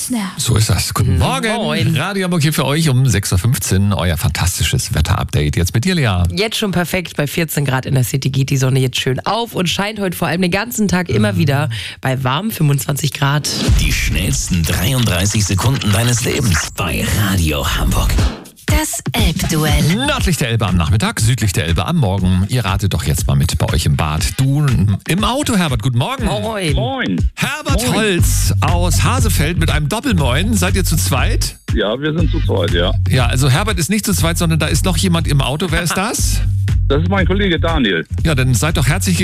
Snap. So ist das. Guten Morgen. Moin. Radio Hamburg hier für euch um 6.15 Uhr. Euer fantastisches Wetter-Update. Jetzt mit dir, Lea. Jetzt schon perfekt. Bei 14 Grad in der City geht die Sonne jetzt schön auf und scheint heute vor allem den ganzen Tag immer wieder bei warmen 25 Grad. Die schnellsten 33 Sekunden deines Lebens bei Radio Hamburg. Das Elbduell. Nördlich der Elbe am Nachmittag, südlich der Elbe am Morgen. Ihr ratet doch jetzt mal mit bei euch im Bad. Du im Auto, Herbert. Guten Morgen. Moin. Moin. Herbert Holz aus Hasefeld mit einem Doppelmoin. Seid ihr zu zweit? Ja, wir sind zu zweit, ja. Ja, also Herbert ist nicht zu zweit, sondern da ist noch jemand im Auto. Wer ist das? Das ist mein Kollege Daniel. Ja, dann seid doch herzlich